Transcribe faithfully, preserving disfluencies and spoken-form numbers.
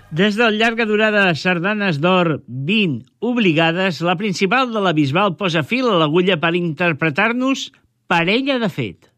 Des del llarga durada de sardanes d'or vint obligades, la principal de la Bisbal posa fil a l'agulla per interpretar-nos Parella de fet.